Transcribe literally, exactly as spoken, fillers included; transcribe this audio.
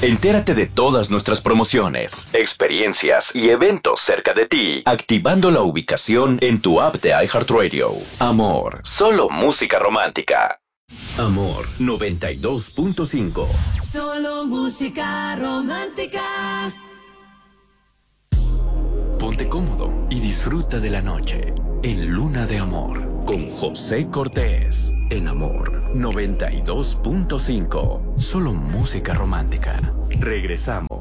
Entérate de todas nuestras promociones, experiencias y eventos cerca de ti, activando la ubicación en tu app de iHeartRadio. Amor, solo música romántica. Amor noventa y dos punto cinco. Solo música romántica. Ponte cómodo y disfruta de la noche en Luna de Amor con José Cortés en Amor noventa y dos punto cinco. Solo música romántica. Regresamos.